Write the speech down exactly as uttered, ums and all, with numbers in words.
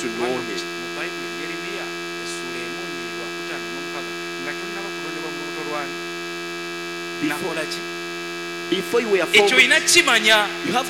to know him. Before, before you were formed, you have